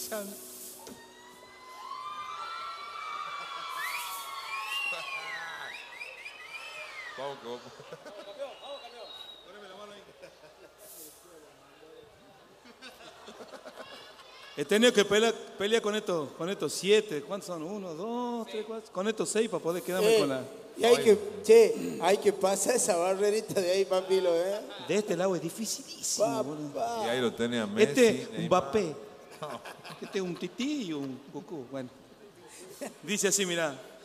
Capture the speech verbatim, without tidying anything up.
escuchando. Vamos, vamos. Vamos, campeón, vamos, campeón. Poneme la mano ahí. He tenido que pelear, pelear con estos, con estos siete. ¿Cuántos son? Uno, dos, tres, cuatro. Con esros seis para poder quedarme Eh, con la. y hay que, che, hay que pasar esa barrerita de ahí, papilo, ¿eh? De este lado es dificilísimo, boludo. Papá. Y ahí lo tenés a Messi. Este, un Neymar. Mbappé. Este es un tití y un cucú. Bueno. Dice así, mirá.